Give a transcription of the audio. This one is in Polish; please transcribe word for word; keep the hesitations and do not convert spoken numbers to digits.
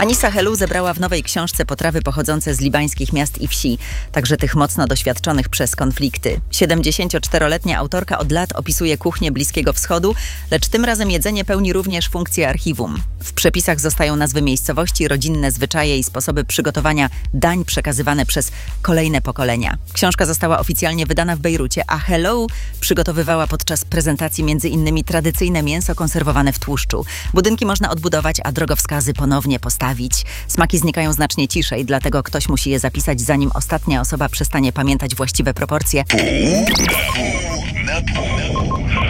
Anissa Helou zebrała w nowej książce potrawy pochodzące z libańskich miast i wsi, także tych mocno doświadczonych przez konflikty. siedemdziesięcioczteroletnia autorka od lat opisuje kuchnię Bliskiego Wschodu, lecz tym razem jedzenie pełni również funkcję archiwum. W przepisach zostają nazwy miejscowości, rodzinne zwyczaje i sposoby przygotowania dań przekazywane przez kolejne pokolenia. Książka została oficjalnie wydana w Bejrucie, a Helou przygotowywała podczas prezentacji między innymi tradycyjne mięso konserwowane w tłuszczu. Budynki można odbudować, a drogowskazy ponownie postawić. Smaki znikają znacznie ciszej, dlatego ktoś musi je zapisać, zanim ostatnia osoba przestanie pamiętać właściwe proporcje. Pół na pół.